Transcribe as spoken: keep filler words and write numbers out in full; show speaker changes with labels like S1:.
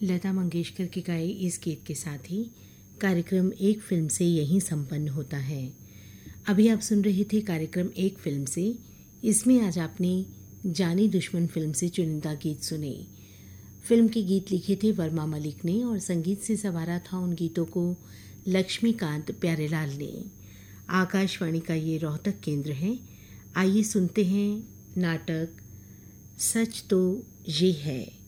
S1: लता मंगेशकर की गाए इस गीत के साथ ही कार्यक्रम एक फिल्म से यहीं संपन्न होता है। अभी आप सुन रहे थे कार्यक्रम एक फिल्म से। इसमें आज आपने जानी दुश्मन फिल्म से चुनिंदा गीत सुने। फिल्म के गीत लिखे थे वर्मा मलिक ने और संगीत से संवारा था उन गीतों को लक्ष्मीकांत प्यारेलाल ने। आकाशवाणी का ये रोहतक केंद्र है। आइए सुनते हैं नाटक सच तो ये है।